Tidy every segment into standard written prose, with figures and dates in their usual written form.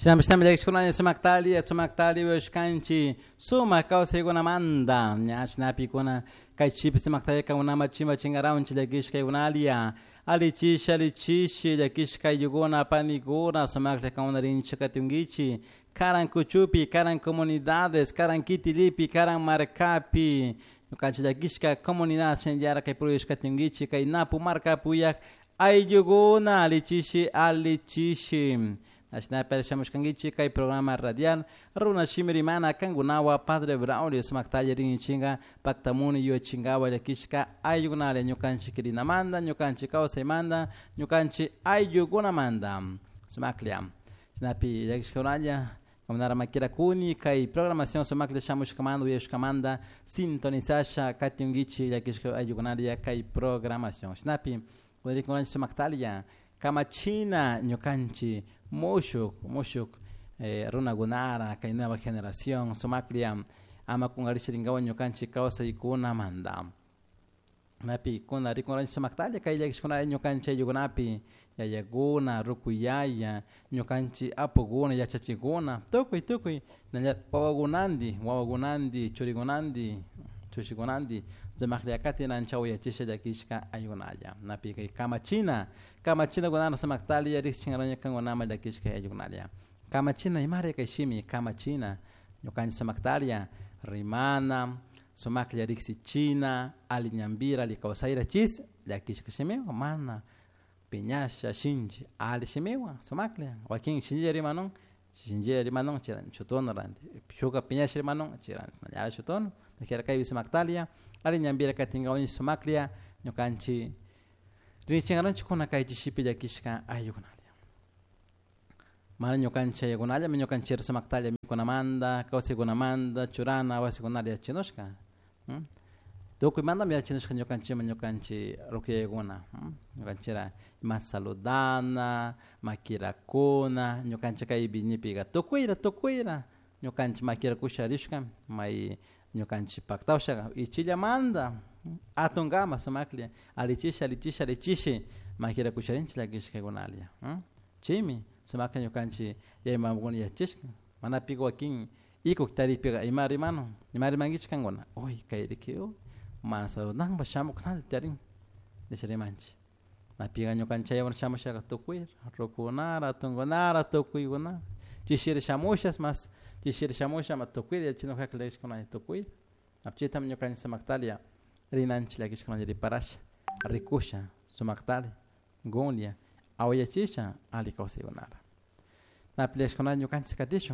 Sinamistami lekshkunani sumaktali weshkanchi suma kausa iguna manda nyashnapi kuna kaichipi sumaktali kauna machimba chingaraunchi lekishka igunalia alichishi lekishka iguna paniguna sumakle kauna rincha katungichi karan kuchupi karan comunidades karan kitilipi karan markapi nukanchi lekishka comunidad chendiara kai proyeshka tungichi kai napu markapu yak ayuguna alichishi Ashna pershamos kangichi kai programa radial runa shimirimana kangunawa padre Braulio smaktaje ring chinga paktamuni yo chingawa le kishka ayuguna le nyukanchi kirina manda nyukanchi kausa manda nyukanchi ayuguna manda smakliam snapi yakishkonaja Kamnara makira kuni kai programación sumakle shamush kamando yesh kamanda sintonizasha katyungichi yakishko ayugunaria kai programación snapi wadrikonanchi sumaktalia kama China nyukanchi Mushuk, Runa Gunara, que hay nueva generación, Somakliam, ama con Arishingawa, Yokanchi, Causa y Kuna Mandam. Napi, con la Ricoran Somaktalia, que hay Yakshona, Yokanchi, Yugunapi, Yayaguna, Rukuyaya, Yokanchi, Apoguna, Yachachiguna, Tukui, Wawagunandi, Churigunandi, Chushigunandi, Zamakliakati, Nanchao, Yachisha, Yakishka, Ayunaya, Napi, Kama China gunana samaktalia rixchingaranya kangonama dakishka ayunalia kama China imare kaishimi kama China nyokani samaktalia rimana somaklia rixi China alinyambira likausaira chis dakishka shemewa mana pinyasha shinji alishemewa somaklia wakin shinji rimanon chiran chutono randi shuka pinyasha rimanon chiran ya chutono dakira kai samaktalia alinyambira katingawani somaklia nyokanchi Rinchingarachi kuna kai chishipi ya kishka ayugunalia. Mara nyokancha ayugunalia, menyokanchira samaktalia mikuna manda, kausi guna manda, churana, wasi gunalia chinoshka. Doku manda mia chinoshka nyokanchi rukia ayuguna. Nyokanchira masaludana, makira kuna, nyokancha kai binipiga. Tokuira. Nyokanchi makira kusharishka, mai nyokanchi paktaushaka. Ichilla manda. Atongama somaklia alichishi makira kusharinchi la kishka gunalia chimi somaklia nyokanchi ya mamgoni ya chishka mana pigo wakin iko kitari piga imari mangichi kangona oi kairikio mana sa nang bashamo kanal tarin deserimanchi na piga nyokanchi ya shamo shaka tokuir rokunara tongonara tokuyuna chishir shamushas mas chishir shamusha matokuir ya chino haklesh kuna tokuir apchita nyokanchi somaktalia Rinanchi la kishkana jiri parash rikusha sumaktali golia awayachisha ali kausa gonara na pleshkona nyukanchi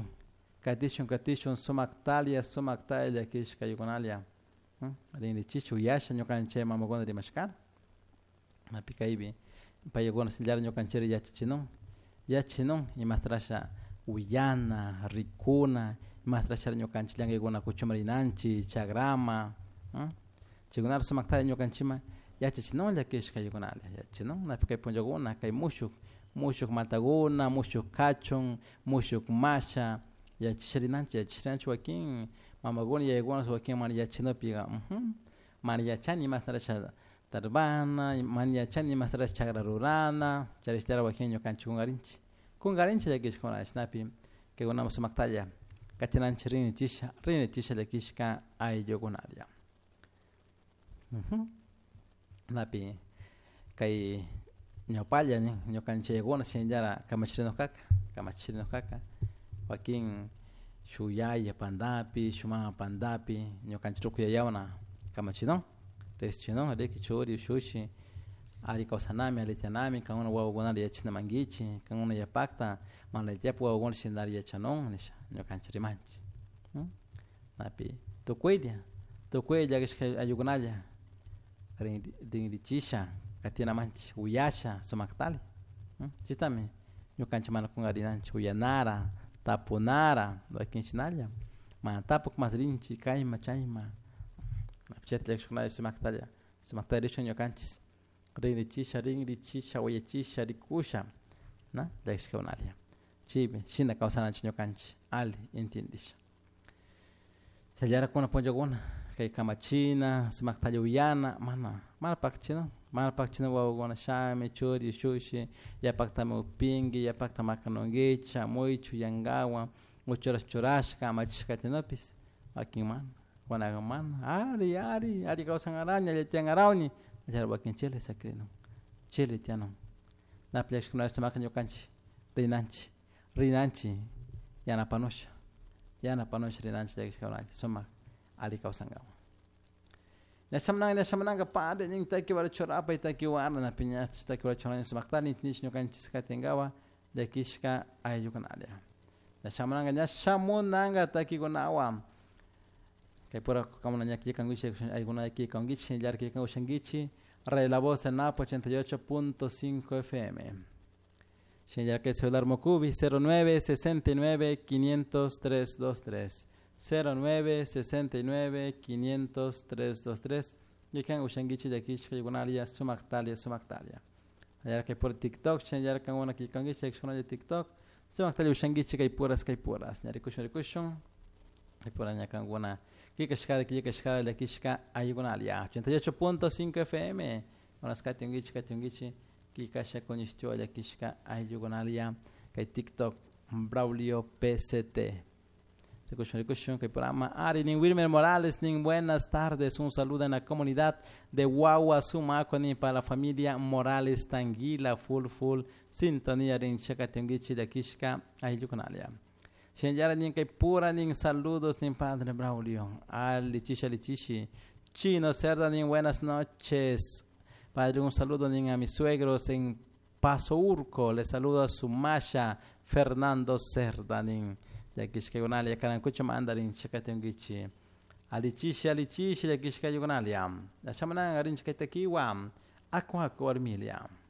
katishon sumaktali la kishka yugonalia rini chichu yasha nyukanchi mamagona di mashkar na pikaibi payagona siljara nyukanchi yachinon imastrasha uyana rikuna imastrasha nyukanchi langa yugona kuchumrinanchi chagrama Chigunar sumaktali nyokanchima yachichinon la kishka yugonalia yachinon na pikai ponjaguna kai mushuk mataguna mushuk kachon mushuk masha yachishirinanchi wakin mamagoni yagona wakin man yachino piga man yachani masarasha tarbana man yachani masarasha chagrarurana charishtara wakin nyokanchi kungarinchi la kishka na snapi ke gona sumaktalia katinanchi rini tisha la kishka ay yugonalia Napi kai nyopalya ni nyokanche gona shinjara kamachirino kaka wakin shuyaya pandapi shuma pandapi nyokanchiruku ya yawana kamachino reschino adeki chori shushi ali kausanami alitanami kangona wa gona ya china mangichi kangona ya pakta manla japu wa gona shindari ya chanon nisha nyokanchirimanchi napi tokwelya kishka ayugunalia Dinglichisha katina manchi uyasha somaktali chitame nyokanchi mana kungarinanchi uyanara tapunara wakinchinalia ma tapuk masrinchi kaima chaima apchetle shkunai somaktali nyokanchi ringlichisha uyachisha rikusha na lekshkunalia chibe shinda kausananchi nyokanchi ali intindisha Salyara kuna ponjaguna kay kamachina sumak tayuyana mana pakchino wawana shame churi shushi yapakta upingi yapakta makanongecha moichu yangawa muchoras kamachishka tinopis akin man wanaman ari kausan araña le tian arañi ya bakin chile sakrino chile tiano na plex kuna sumak nyokanchi rinanchi yana panosha rinanchi de kausanchi sumak ali kausangawa na shamananga pade ning taki wala chorapa taki wana na pinya taki wala chorani sumaktani tinish nyokanchi skatengawa de kishka ayukan alia na shamananga taki gonawa kay pura kama na nyaki kangichi ayguna ki kangichi yar ki kangichi Ray La Voz en Napo 88.5 FM. Señor que celular Mocubi 09 69 500 323 09 69 500 323 y que ushangichi de aquí que yunalia sumaktalia. Ayer que por TikTok señor que una que kangichi que de TikTok sumaktalia ushangichi que puras. Nyarikushon y por aña kan una kikashkara le kishka ayunalia 88.5 FM. Unas katungichi kikasha konistio le kishka ayunalia que TikTok Braulio PCT. Recuerden que el programa Ari Ning Wilmer Morales, Ning buenas tardes, un saludo en la comunidad de Guaguasumaco, para la familia Morales Tanguila, full sintonía en Chakatungichi de Kishka Ayunalia. Señora Ning que pura Ning saludos Ning Padre Braulio, al Lichishi, Chino Cerda Ning buenas noches. Padre, un saludo Ning a mis suegros en Paso Urco, le saludo a su Masha Fernando Cerda Ning. De Kishka Yunalia, Karankucha Mandarin, Chakatungichi. Alichishi, de Kishka Yunalia. La Shamananga Rinchkatakiwam, Aqua Cormilia.